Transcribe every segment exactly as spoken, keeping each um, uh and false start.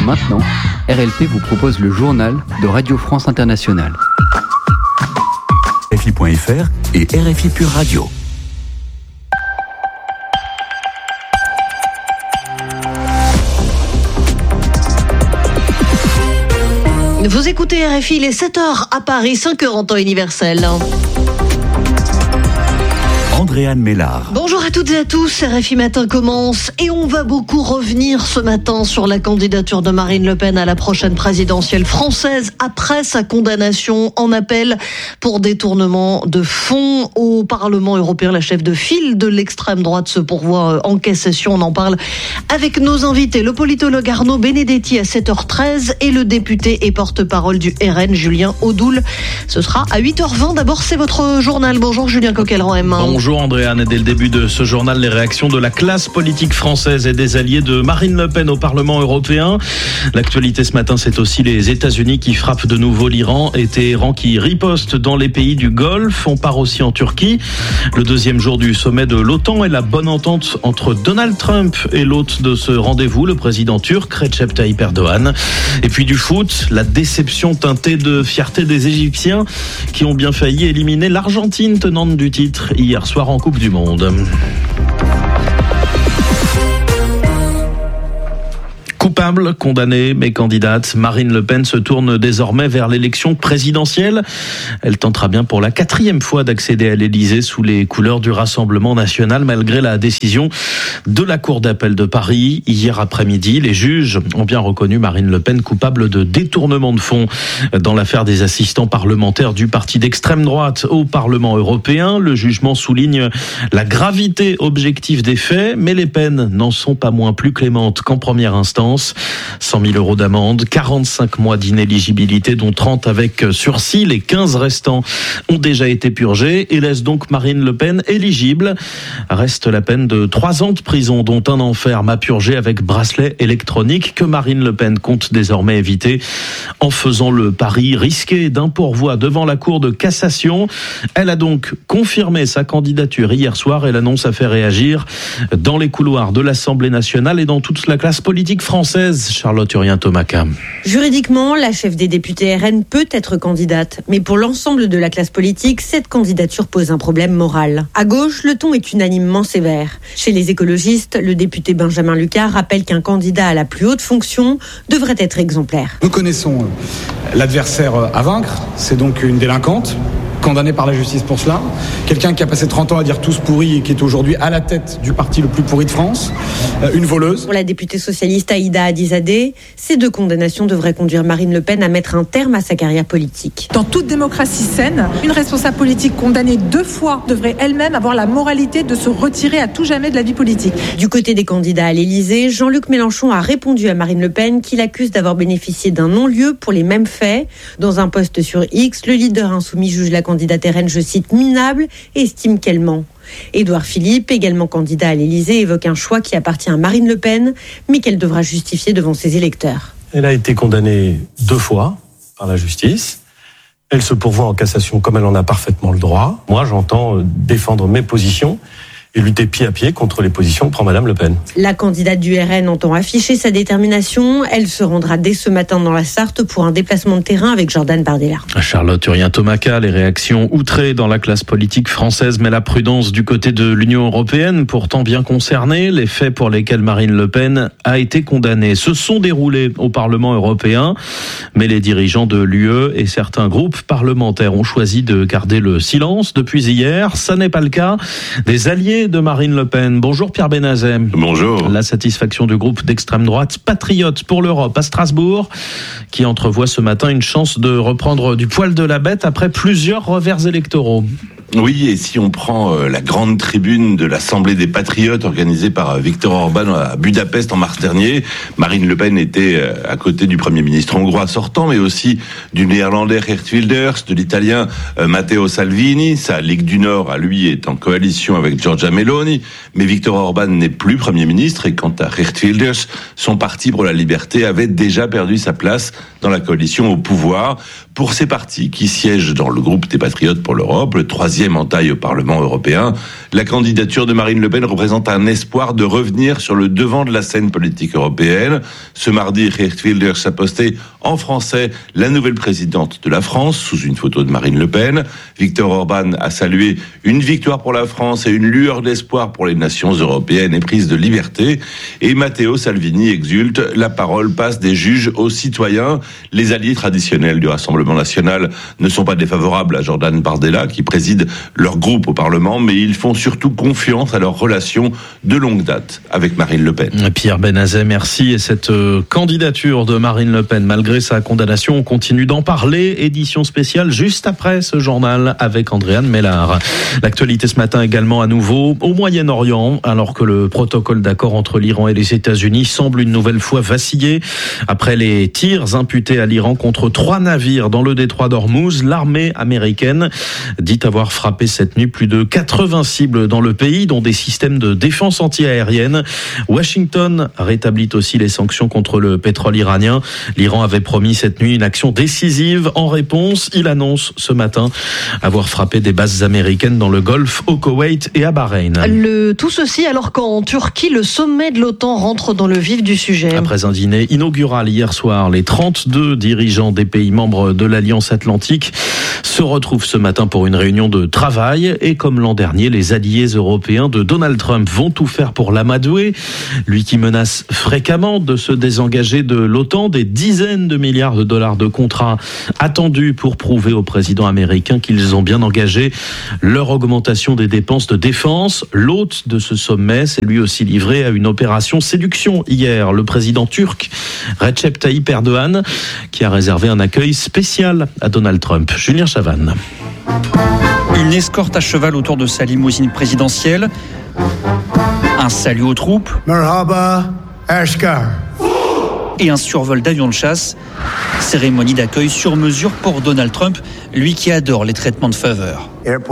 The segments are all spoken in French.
maintenant, R L P vous propose le journal de Radio France Internationale. R F I point F R et R F I Pure Radio. Vous écoutez R F I, il est sept heures à Paris, cinq heures en temps universel. Andréane Mélard. Bonjour à toutes et à tous, R F I Matin commence et on va beaucoup revenir ce matin sur la candidature de Marine Le Pen à la prochaine présidentielle française après sa condamnation en appel pour détournement de fonds au Parlement européen. La chef de file de l'extrême droite se pourvoit en cassation. On en parle avec nos invités, le politologue Arnaud Benedetti à sept heures treize et le député et porte-parole du R N Julien Audoul. Ce sera à huit heures vingt. D'abord, c'est votre journal. Bonjour Julien Coquelin. Bonjour. Bonjour Andréane, dès le début de ce journal, les réactions de la classe politique française et des alliés de Marine Le Pen au Parlement européen. L'actualité ce matin, c'est aussi les États-Unis qui frappent de nouveau l'Iran et Téhéran qui riposte dans les pays du Golfe. On part aussi en Turquie. Le deuxième jour du sommet de l'OTAN et la bonne entente entre Donald Trump et l'hôte de ce rendez-vous, le président turc Recep Tayyip Erdogan. Et puis du foot, la déception teintée de fierté des Égyptiens qui ont bien failli éliminer l'Argentine tenante du titre hier soir en Coupe du Monde. Coupable, condamnée, mais candidate, Marine Le Pen se tourne désormais vers l'élection présidentielle. Elle tentera bien pour la quatrième fois d'accéder à l'Élysée sous les couleurs du Rassemblement national, malgré la décision de la Cour d'appel de Paris. Hier après-midi, les juges ont bien reconnu Marine Le Pen coupable de détournement de fonds dans l'affaire des assistants parlementaires du parti d'extrême droite au Parlement européen. Le jugement souligne la gravité objective des faits, mais les peines n'en sont pas moins plus clémentes qu'en première instance. cent mille euros d'amende, quarante-cinq mois d'inéligibilité, dont trente avec sursis. Les quinze restants ont déjà été purgés et laissent donc Marine Le Pen éligible. Reste la peine de trois ans de prison, dont un enferme à purger avec bracelet électronique, que Marine Le Pen compte désormais éviter en faisant le pari risqué d'un pourvoi devant la Cour de cassation. Elle a donc confirmé sa candidature hier soir et l'annonce a fait réagir dans les couloirs de l'Assemblée nationale et dans toute la classe politique française. Charlotte Urien-Tomaca. Juridiquement, la chef des députés R N peut être candidate, mais pour l'ensemble de la classe politique, cette candidature pose un problème moral. À gauche, le ton est unanimement sévère. Chez les écologistes, le député Benjamin Lucas rappelle qu'un candidat à la plus haute fonction devrait être exemplaire. Nous connaissons l'adversaire à vaincre, c'est donc une délinquante, condamné par la justice pour cela, quelqu'un qui a passé trente ans à dire tous pourris et qui est aujourd'hui à la tête du parti le plus pourri de France, euh, une voleuse. Pour la députée socialiste Aïda Hadizadeh, ces deux condamnations devraient conduire Marine Le Pen à mettre un terme à sa carrière politique. Dans toute démocratie saine, une responsable politique condamnée deux fois devrait elle-même avoir la moralité de se retirer à tout jamais de la vie politique. Du côté des candidats à l'Élysée, Jean-Luc Mélenchon a répondu à Marine Le Pen qui l'accuse d'avoir bénéficié d'un non-lieu pour les mêmes faits. Dans un post sur X, le leader insoumis juge la candidate R N, je cite, minable et estime qu'elle ment. Édouard Philippe, également candidat à l'Élysée, évoque un choix qui appartient à Marine Le Pen, mais qu'elle devra justifier devant ses électeurs. Elle a été condamnée deux fois par la justice. Elle se pourvoit en cassation comme elle en a parfaitement le droit. Moi, j'entends défendre mes positions et lutter pied à pied contre les positions que prend Madame Le Pen. La candidate du R N entend afficher sa détermination. Elle se rendra dès ce matin dans la Sarthe pour un déplacement de terrain avec Jordan Bardella. Charlotte Urien-Tomaca, les réactions outrées dans la classe politique française, mais la prudence du côté de l'Union européenne, pourtant bien concernée. Les faits pour lesquels Marine Le Pen a été condamnée se sont déroulés au Parlement européen, mais les dirigeants de l'U E et certains groupes parlementaires ont choisi de garder le silence depuis hier. Ça n'est pas le cas des alliés de Marine Le Pen. Bonjour Pierre Benazet. Bonjour. La satisfaction du groupe d'extrême droite Patriotes pour l'Europe à Strasbourg, qui entrevoit ce matin une chance de reprendre du poil de la bête après plusieurs revers électoraux. Oui, et si on prend euh, la grande tribune de l'Assemblée des Patriotes organisée par euh, Viktor Orban à Budapest en mars dernier, Marine Le Pen était euh, à côté du Premier ministre hongrois sortant, mais aussi du Néerlandais Geert Wilders, de l'Italien euh, Matteo Salvini. Sa Ligue du Nord, à lui, est en coalition avec Giorgia Meloni, mais Viktor Orban n'est plus Premier ministre, et quant à Geert Wilders, son parti pour la liberté avait déjà perdu sa place dans la coalition au pouvoir. Pour ces partis qui siègent dans le groupe des Patriotes pour l'Europe, le troisième troisième en taille au Parlement européen. La candidature de Marine Le Pen représente un espoir de revenir sur le devant de la scène politique européenne. Ce mardi, Geert Wilders a posté en français la nouvelle présidente de la France, sous une photo de Marine Le Pen. Viktor Orban a salué une victoire pour la France et une lueur d'espoir pour les nations européennes éprises de liberté. Et Matteo Salvini exulte, la parole passe des juges aux citoyens. Les alliés traditionnels du Rassemblement national ne sont pas défavorables à Jordan Bardella, qui préside leur groupe au Parlement, mais ils font surtout confiance à leur relation de longue date avec Marine Le Pen. Pierre Benazet, merci. Et cette euh, candidature de Marine Le Pen, malgré sa condamnation, on continue d'en parler. Édition spéciale juste après ce journal avec Andréane Mélard. L'actualité ce matin également à nouveau au Moyen-Orient, alors que le protocole d'accord entre l'Iran et les États-Unis semble une nouvelle fois vaciller. Après les tirs imputés à l'Iran contre trois navires dans le détroit d'Ormuz, l'armée américaine dit avoir frappé cette nuit plus de quatre-vingts cibles dans le pays, dont des systèmes de défense anti-aérienne. Washington rétablit aussi les sanctions contre le pétrole iranien. L'Iran avait promis cette nuit une action décisive. En réponse, il annonce ce matin avoir frappé des bases américaines dans le Golfe, au Koweït et à Bahreïn. Le, tout ceci alors qu'en Turquie, le sommet de l'OTAN rentre dans le vif du sujet. Après un dîner inaugural hier soir, les trente-deux dirigeants des pays membres de l'Alliance Atlantique se retrouvent ce matin pour une réunion de travail. Et comme l'an dernier, les alliés européens de Donald Trump vont tout faire pour l'amadouer. Lui qui menace fréquemment de se désengager de l'OTAN, des dizaines de milliards de dollars de contrats attendus pour prouver au président américain qu'ils ont bien engagé leur augmentation des dépenses de défense. L'hôte de ce sommet s'est lui aussi livré à une opération séduction hier. Le président turc Recep Tayyip Erdogan qui a réservé un accueil spécial à Donald Trump. Julien Chavannes. Une escorte à cheval autour de sa limousine présidentielle. Un salut aux troupes. Merhaba, Ashkar. Et un survol d'avion de chasse. Cérémonie d'accueil sur mesure pour Donald Trump, lui qui adore les traitements de faveur.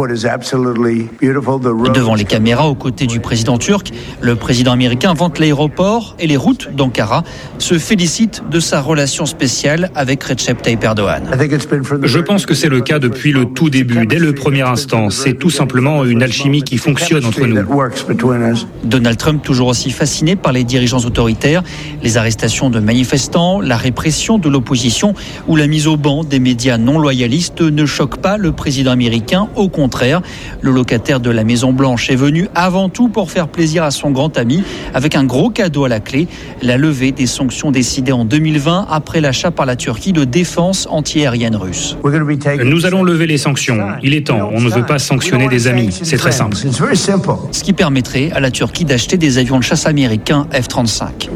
Devant les caméras, aux côtés du président turc, le président américain vante l'aéroport et les routes d'Ankara, se félicite de sa relation spéciale avec Recep Tayyip Erdogan. Je pense que c'est le cas depuis le tout début, dès le premier instant. C'est tout simplement une alchimie qui fonctionne entre nous. Donald Trump, toujours aussi fasciné par les dirigeants autoritaires, les arrestations de manifestants, la répression de l'opposition ou la mise au banc des médias non loyalistes ne choquent pas le président américain. Au contraire, le locataire de la Maison-Blanche est venu avant tout pour faire plaisir à son grand ami, avec un gros cadeau à la clé, la levée des sanctions décidées en deux mille vingt après l'achat par la Turquie de défense antiaérienne russe. Nous allons lever les sanctions. Il est temps, on ne veut pas sanctionner des amis. C'est très simple. Ce qui permettrait à la Turquie d'acheter des avions de chasse américains F trente-cinq.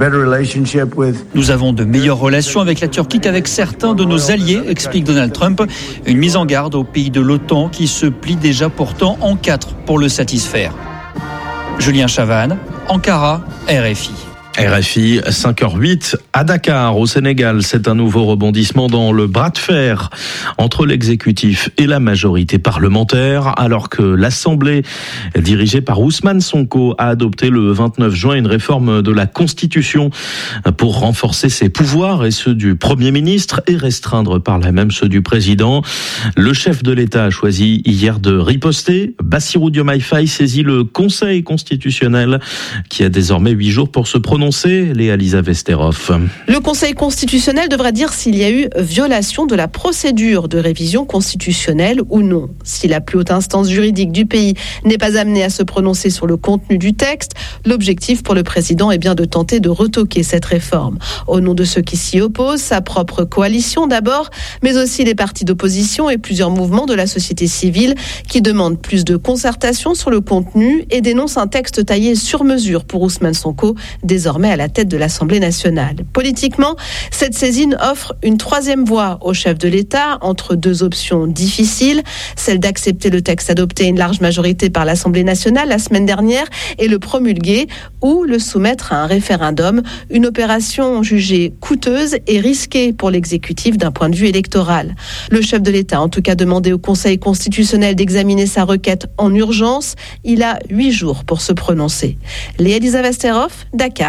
Nous avons de meilleures relations avec la Turquie qu'avec certains de nos alliés, explique Donald Trump. Une mise en garde au pays de l'OTAN qui se plie déjà pourtant en quatre pour le satisfaire. Julien Chavannes, Ankara, R F I. R F I, cinq heures huit à Dakar, au Sénégal. C'est un nouveau rebondissement dans le bras de fer entre l'exécutif et la majorité parlementaire, alors que l'Assemblée, dirigée par Ousmane Sonko, a adopté le vingt-neuf juin une réforme de la Constitution pour renforcer ses pouvoirs et ceux du Premier ministre et restreindre par là même ceux du Président. Le chef de l'État a choisi hier de riposter. Bassirou Diomaye Faye saisit le Conseil constitutionnel qui a désormais huit jours pour se prononcer. Léa-Lisa Vesterhoff. Le Conseil constitutionnel devra dire s'il y a eu violation de la procédure de révision constitutionnelle ou non. Si la plus haute instance juridique du pays n'est pas amenée à se prononcer sur le contenu du texte, l'objectif pour le président est bien de tenter de retoquer cette réforme. Au nom de ceux qui s'y opposent, sa propre coalition d'abord, mais aussi les partis d'opposition et plusieurs mouvements de la société civile qui demandent plus de concertation sur le contenu et dénoncent un texte taillé sur mesure pour Ousmane Sonko, désormais à la tête de l'Assemblée nationale. Politiquement, cette saisine offre une troisième voie au chef de l'État entre deux options difficiles, celle d'accepter le texte adopté à une large majorité par l'Assemblée nationale la semaine dernière et le promulguer, ou le soumettre à un référendum, une opération jugée coûteuse et risquée pour l'exécutif d'un point de vue électoral. Le chef de l'État a en tout cas demandé au Conseil constitutionnel d'examiner sa requête en urgence. Il a huit jours pour se prononcer. Léa-Lisa Vesterhoff, Dakar.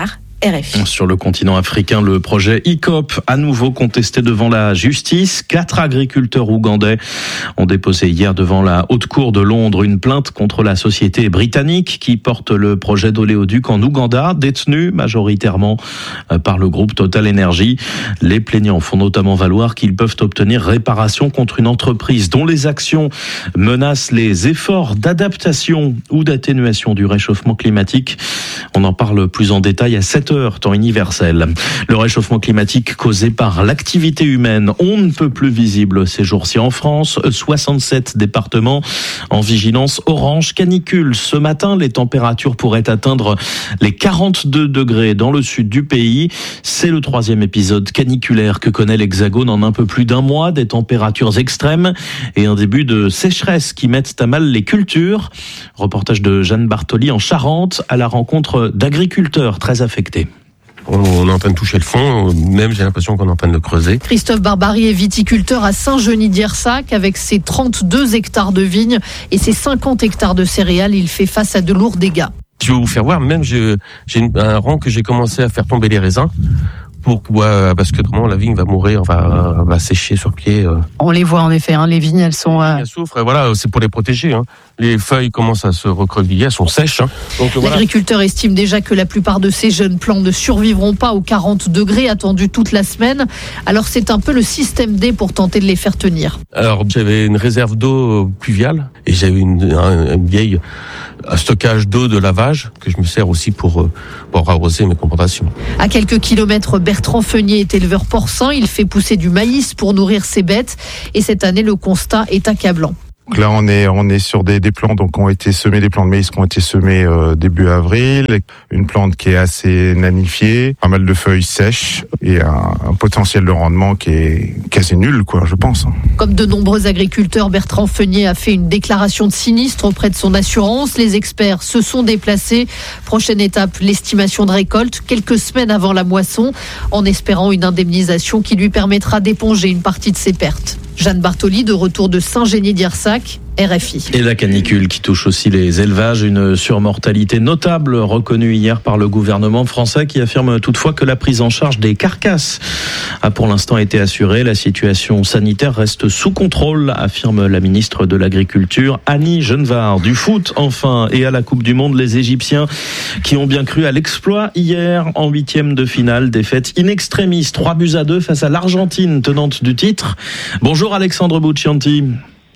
R F I. Sur le continent africain, le projet I C O P, à nouveau contesté devant la justice. Quatre agriculteurs ougandais ont déposé hier devant la Haute Cour de Londres une plainte contre la société britannique qui porte le projet d'oléoduc en Ouganda, détenu majoritairement par le groupe Total Energy. Les plaignants font notamment valoir qu'ils peuvent obtenir réparation contre une entreprise dont les actions menacent les efforts d'adaptation ou d'atténuation du réchauffement climatique. On en parle plus en détail à sept heures, temps universel. Le réchauffement climatique causé par l'activité humaine, on ne peut plus visible ces jours-ci en France. soixante-sept départements en vigilance orange canicule. Ce matin, les températures pourraient atteindre les quarante-deux degrés dans le sud du pays. C'est le troisième épisode caniculaire que connaît l'Hexagone en un peu plus d'un mois. Des températures extrêmes et un début de sécheresse qui mettent à mal les cultures. Reportage de Jeanne Bartoli en Charente à la rencontre d'agriculteurs très affectés. On est en train de toucher le fond, même j'ai l'impression qu'on est en train de le creuser. Christophe Barbary est viticulteur à Saint-Genis-d'Irsac. Avec ses trente-deux hectares de vignes et ses cinquante hectares de céréales, il fait face à de lourds dégâts. Je vais vous faire voir, même j'ai, j'ai un rang que j'ai commencé à faire tomber les raisins. Pour, ouais, parce que vraiment la vigne va mourir, va, va sécher sur pied. On les voit en effet, hein, les vignes elles sont... Euh... Elles souffrent, et voilà, c'est pour les protéger. Hein. Les feuilles commencent à se recroqueviller, elles sont sèches. Hein. Donc, l'agriculteur voilà. estime déjà que la plupart de ces jeunes plants ne survivront pas aux quarante degrés attendus toute la semaine. Alors c'est un peu le système D pour tenter de les faire tenir. Alors j'avais une réserve d'eau pluviale et j'avais une, une, une vieille un stockage d'eau de lavage que je me sers aussi pour, pour arroser mes plantations. À quelques kilomètres, Bertrand Feunier est éleveur porcin. Il fait pousser du maïs pour nourrir ses bêtes. Et cette année, le constat est accablant. Donc là, on est on est sur des, des plants donc ont été semés, des plants de maïs qui ont été semés euh, début avril, une plante qui est assez nanifiée, pas mal de feuilles sèches et un, un potentiel de rendement qui est quasi nul, quoi, je pense. Comme de nombreux agriculteurs, Bertrand Feunier a fait une déclaration de sinistre auprès de son assurance. Les experts se sont déplacés. Prochaine étape, l'estimation de récolte, quelques semaines avant la moisson, en espérant une indemnisation qui lui permettra d'éponger une partie de ses pertes. Jeanne Bartoli, de retour de Saint-Genis-d'Irsac, R F I. Et la canicule qui touche aussi les élevages, une surmortalité notable reconnue hier par le gouvernement français qui affirme toutefois que la prise en charge des carcasses a pour l'instant été assurée. La situation sanitaire reste sous contrôle, affirme la ministre de l'Agriculture, Annie Genevard. Du foot enfin, et à la Coupe du Monde, les Égyptiens qui ont bien cru à l'exploit hier en huitième de finale, défaite in extremis, trois buts à deux face à l'Argentine, tenante du titre. Bonjour Alexandre Buccianti.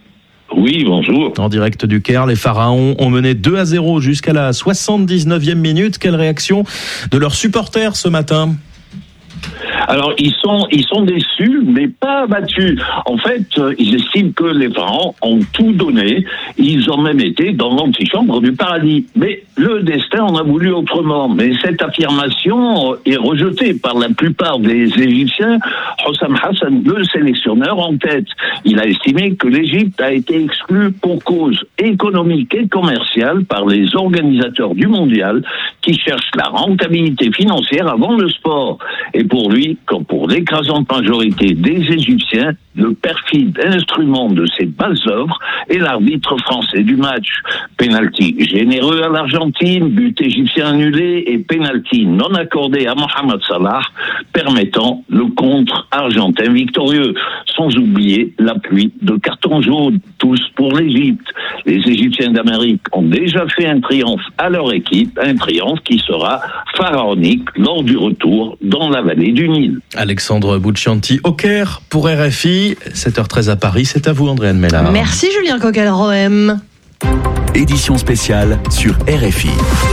Oui, bonjour. En direct du Caire, les Pharaons ont mené deux à zéro jusqu'à la soixante-dix-neuvième minute. Quelle réaction de leurs supporters ce matin ? Alors, ils sont, ils sont déçus, mais pas abattus. En fait, euh, ils estiment que les Pharaons ont tout donné. Ils ont même été dans l'antichambre du paradis. Mais le destin en a voulu autrement. Mais cette affirmation est rejetée par la plupart des Égyptiens. Hossam Hassan, le sélectionneur, en tête. Il a estimé que l'Égypte a été exclue pour cause économique et commerciale par les organisateurs du mondial qui cherchent la rentabilité financière avant le sport. Et pour lui, comme pour l'écrasante majorité des Égyptiens, le perfide instrument de ces belles œuvres est l'arbitre français du match. Penalty généreux à l'Argentine, but égyptien annulé et penalty non accordé à Mohamed Salah, permettant le contre argentin victorieux. Sans oublier la pluie de cartons jaunes, tous pour l'Égypte. Les Égyptiens d'Amérique ont déjà fait un triomphe à leur équipe, un triomphe qui sera pharaonique lors du retour dans la vallée du Nil. Alexandre Buccianti au Caire pour R F I, sept heures treize à Paris. C'est à vous Andréane Mélard. Merci Julien Coquel-Rohem. Édition spéciale sur R F I.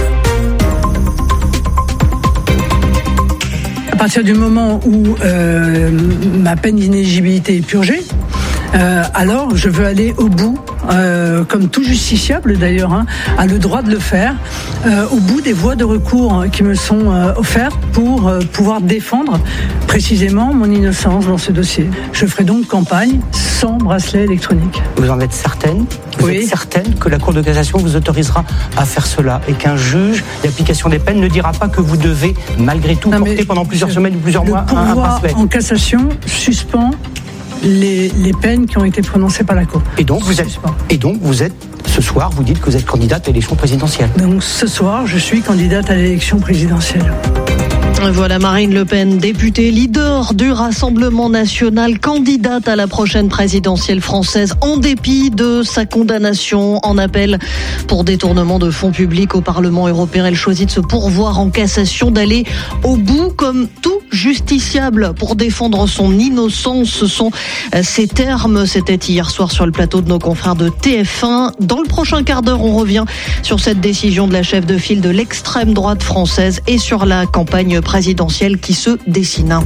À partir du moment où euh, ma peine d'inéligibilité est purgée, euh, alors je veux aller au bout, euh, comme tout justiciable d'ailleurs, hein, a le droit de le faire, euh, au bout des voies de recours qui me sont euh, offertes pour euh, pouvoir défendre précisément mon innocence dans ce dossier. Je ferai donc campagne sans bracelet électronique. Vous en êtes certaine ? Vous Oui. êtes certaine que la Cour de cassation vous autorisera à faire cela et qu'un juge d'application des peines ne dira pas que vous devez malgré tout Non, porter mais pendant plusieurs semaines ou plusieurs le mois un, un pouvoir bracelet. en cassation suspend les, les peines qui ont été prononcées par la Cour. Et donc vous êtes, et donc vous êtes ce soir, vous dites que vous êtes candidate à l'élection présidentielle. Donc ce soir, je suis candidate à l'élection présidentielle. Voilà Marine Le Pen, députée leader du Rassemblement national, candidate à la prochaine présidentielle française en dépit de sa condamnation en appel pour détournement de fonds publics au Parlement européen. Elle choisit de se pourvoir en cassation, d'aller au bout comme tout justiciable pour défendre son innocence. Ce sont ses termes. C'était hier soir sur le plateau de nos confrères de T F un. Dans le prochain quart d'heure, on revient sur cette décision de la chef de file de l'extrême droite française et sur la campagne présidentielle qui se dessine.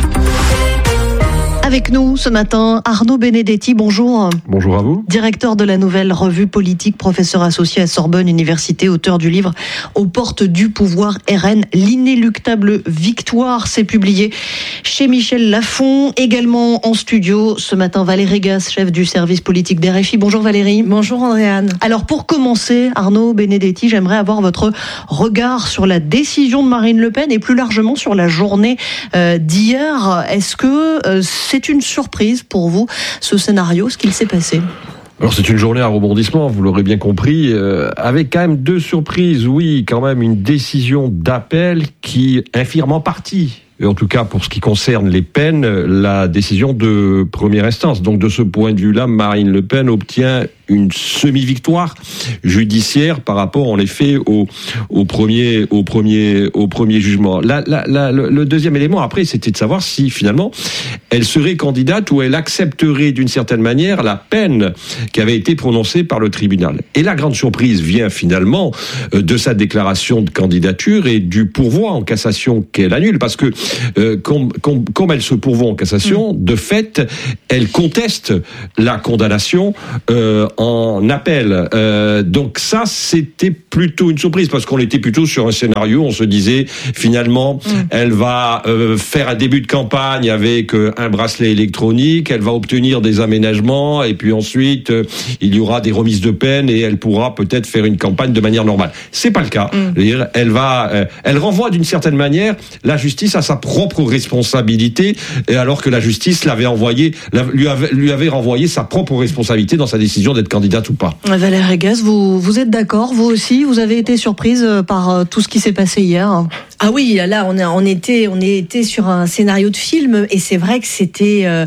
Avec nous ce matin, Arnaud Benedetti, bonjour. Bonjour à vous. Directeur de la Nouvelle Revue Politique, professeur associé à Sorbonne Université, auteur du livre Aux portes du pouvoir R N, l'inéluctable victoire. C'est publié chez Michel Lafon. Également en studio ce matin, Valérie Gas, chef du service politique d'R F I. Bonjour Valérie. Bonjour Andréane. Alors pour commencer, Arnaud Benedetti, j'aimerais avoir votre regard sur la décision de Marine Le Pen et plus largement sur la journée euh, d'hier. Est-ce que euh, c'est une surprise pour vous, ce scénario, ce qu'il s'est passé ? Alors c'est une journée à rebondissement, vous l'aurez bien compris, euh, avec quand même deux surprises. Oui, quand même une décision d'appel qui infirme en partie, et en tout cas pour ce qui concerne les peines, la décision de première instance. Donc de ce point de vue-là, Marine Le Pen obtient une semi-victoire judiciaire par rapport, en effet, au, au premier, au premier, au premier jugement. La, la, la, le, le deuxième élément, après, c'était de savoir si, finalement, elle serait candidate ou elle accepterait, d'une certaine manière, la peine qui avait été prononcée par le tribunal. Et la grande surprise vient, finalement, de sa déclaration de candidature et du pourvoi en cassation qu'elle annule, parce que, euh, comme, comme, comme elle se pourvoit en cassation, mmh. de fait, elle conteste la condamnation, euh, en appel. Euh, donc ça, c'était plutôt une surprise, parce qu'on était plutôt sur un scénario, on se disait, finalement, mmh. elle va euh, faire un début de campagne avec euh, un bracelet électronique, elle va obtenir des aménagements, et puis ensuite, euh, il y aura des remises de peine, et elle pourra peut-être faire une campagne de manière normale. C'est pas le cas. Mmh. Elle va, euh, elle renvoie d'une certaine manière la justice à sa propre responsabilité, et alors que la justice l'avait envoyé, lui avait, lui avait renvoyé sa propre responsabilité dans sa décision d'être candidate ou pas. Valérie Gas, vous, vous êtes d'accord, vous aussi, vous avez été surprise par tout ce qui s'est passé hier? Ah oui, là on, a, on était on était sur un scénario de film, et c'est vrai que c'était euh,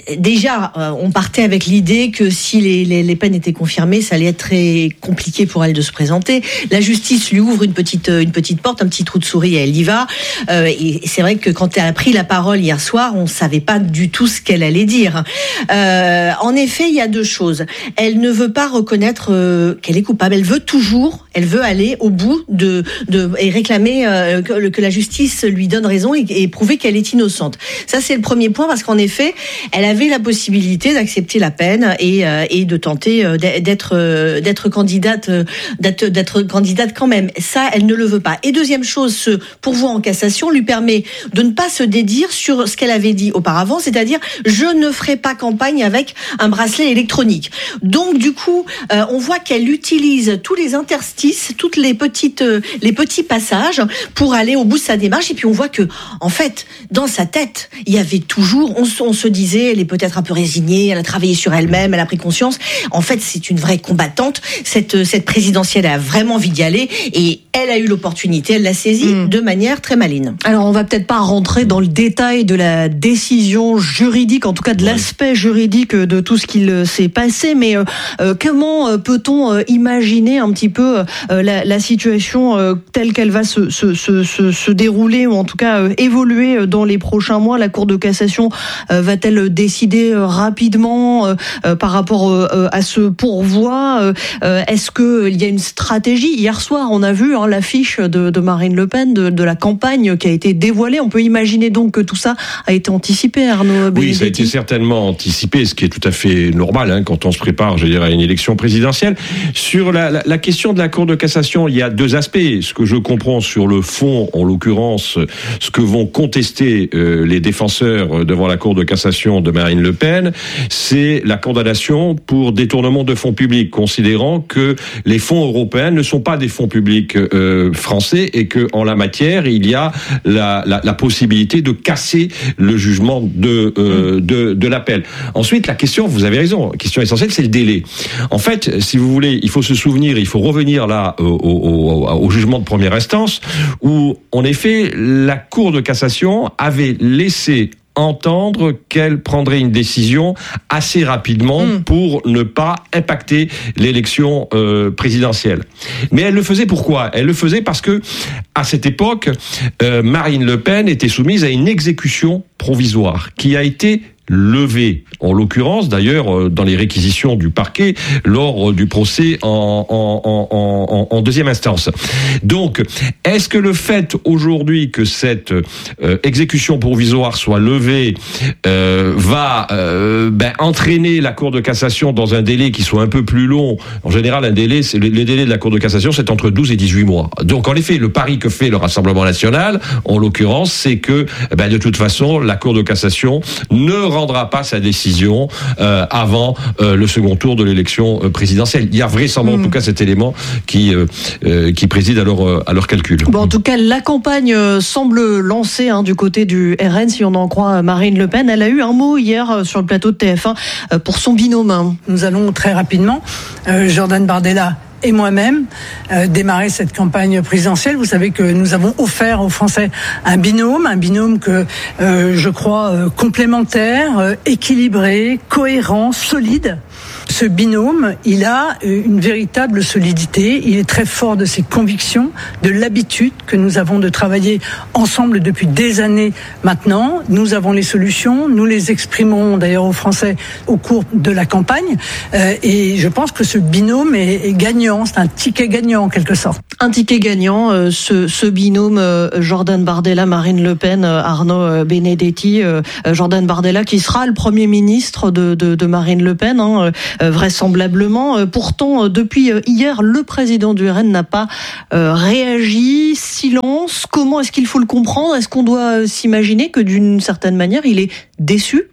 déjà euh, on partait avec l'idée que si les, les, les peines étaient confirmées, ça allait être très compliqué pour elle de se présenter. La justice lui ouvre une petite une petite porte, un petit trou de souris, et elle y va. Euh, et c'est vrai que quand elle a pris la parole hier soir, on savait pas du tout ce qu'elle allait dire. Euh, en effet, il y a deux choses. Elle ne veut pas reconnaître euh, qu'elle est coupable. Elle veut toujours, elle veut aller au bout de, de et réclamer euh, que, que la justice lui donne raison et, et prouver qu'elle est innocente. Ça, c'est le premier point, parce qu'en effet, elle avait la possibilité d'accepter la peine et, euh, et de tenter euh, d'être euh, d'être candidate euh, d'être, d'être candidate quand même. Ça, elle ne le veut pas. Et deuxième chose, ce pourvoi en cassation lui permet de ne pas se dédire sur ce qu'elle avait dit auparavant, c'est-à-dire je ne ferai pas campagne avec un bracelet électronique. Donc du coup, euh, on voit qu'elle utilise tous les interstices, toutes les petites, euh, les petits passages pour aller au bout de sa démarche. Et puis on voit que, en fait, dans sa tête, il y avait toujours, on, on se disait, elle est peut-être un peu résignée, elle a travaillé sur elle-même, elle a pris conscience. En fait, c'est une vraie combattante. Cette, cette présidentielle a vraiment envie d'y aller, et elle a eu l'opportunité, elle l'a saisie mmh. de manière très maligne. Alors, on va peut-être pas rentrer dans le détail de la décision juridique, en tout cas de ouais. l'aspect juridique de tout ce qu'il s'est passé, mais euh, comment peut-on euh, imaginer un petit peu euh, la, la situation euh, telle qu'elle va se, se, se, se, se dérouler, ou en tout cas euh, évoluer dans les prochains mois? La Cour de cassation euh, va-t-elle décider euh, rapidement euh, euh, par rapport euh, à ce pourvoi? euh, Est-ce qu'il y a une stratégie? Hier soir, on a vu hein, l'affiche de, de Marine Le Pen, de, de la campagne qui a été dévoilée. On peut imaginer donc que tout ça a été anticipé, Arnaud Benedetti. Oui, ça a été certainement anticipé, ce qui est tout à fait normal hein, quand on se prépare, je dirais, à une élection présidentielle. Sur la, la, la question de la Cour de cassation, il y a deux aspects. Ce que je comprends sur le fond, en l'occurrence, ce que vont contester euh, les défenseurs devant la Cour de cassation de Marine Le Pen, c'est la condamnation pour détournement de fonds publics, considérant que les fonds européens ne sont pas des fonds publics euh, français, et que en la matière, il y a la, la, la possibilité de casser le jugement de, euh, de, de l'appel. Ensuite, la question, vous avez raison, la question essentielle, c'est le délai. En fait, si vous voulez, il faut se souvenir, il faut revenir là au, au, au, au jugement de première instance, où en effet, la Cour de cassation avait laissé entendre qu'elle prendrait une décision assez rapidement mmh. pour ne pas impacter l'élection euh, présidentielle. Mais elle le faisait pourquoi ? Elle le faisait parce que, à cette époque, euh, Marine Le Pen était soumise à une exécution provisoire qui a été levée, en l'occurrence d'ailleurs dans les réquisitions du parquet lors du procès en, en, en, en, en deuxième instance. Donc, est-ce que le fait aujourd'hui que cette euh, exécution provisoire soit levée euh, va euh, ben, entraîner la Cour de cassation dans un délai qui soit un peu plus long ? En général, un délai, c'est le, le délai de la Cour de cassation, c'est entre douze et dix-huit mois. Donc, en effet, le pari que fait le Rassemblement national, en l'occurrence, c'est que ben, de toute façon, la Cour de cassation ne rendra pas sa décision euh, avant euh, le second tour de l'élection euh, présidentielle. Il y a vraisemblablement mmh. en tout cas cet élément qui euh, euh, qui préside à leur euh, à leur calcul. Bon, en tout cas, la campagne euh, semble lancée hein, du côté du R N, si on en croit Marine Le Pen. Elle a eu un mot hier euh, sur le plateau de T F un euh, pour son binôme. Hein. Nous allons très rapidement, euh, Jordan Bardella et moi-même euh, démarrer cette campagne présidentielle. Vous savez que nous avons offert aux Français un binôme, un binôme que euh, je crois euh, complémentaire, euh, équilibré, cohérent, solide. Ce binôme, il a une véritable solidité, il est très fort de ses convictions, de l'habitude que nous avons de travailler ensemble depuis des années maintenant. Nous avons les solutions, nous les exprimons d'ailleurs aux Français au cours de la campagne euh, et je pense que ce binôme est, est gagnant, c'est un ticket gagnant en quelque sorte. Un ticket gagnant, euh, ce, ce binôme euh, Jordan Bardella, Marine Le Pen, euh, Arnaud euh, Benedetti, euh, Jordan Bardella qui sera le Premier ministre de, de, de Marine Le Pen, hein, euh, vraisemblablement. Pourtant, euh, depuis hier, le président du R N n'a pas euh, réagi. Silence. Comment est-ce qu'il faut le comprendre ? Est-ce qu'on doit euh, s'imaginer que d'une certaine manière, il est déçu peut-être ?